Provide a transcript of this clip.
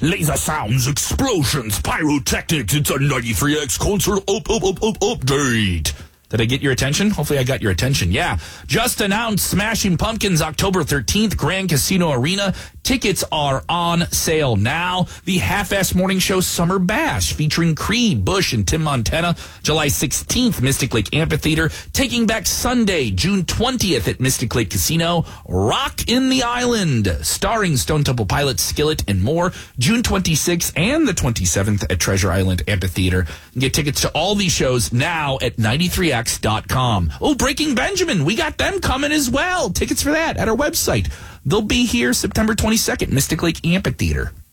laser sounds, explosions, pyrotechnics. It's a 93X concert update. Did I get your attention? Hopefully I got your attention. Yeah. Just announced Smashing Pumpkins October 13th, Grand Casino Arena. Tickets are on sale now. The Half-Ass Morning Show Summer Bash featuring Creed, Bush, and Tim Montana. July 16th, Mystic Lake Amphitheater. Taking Back Sunday, June 20th at Mystic Lake Casino. Rock in the Island, starring Stone Temple Pilots, Skillet, and more. June 26th and the 27th at Treasure Island Amphitheater. Get tickets to all these shows now at 93x.com. Oh, Breaking Benjamin, we got them coming as well. Tickets for that at our website. They'll be here September 22nd, Mystic Lake Amphitheater.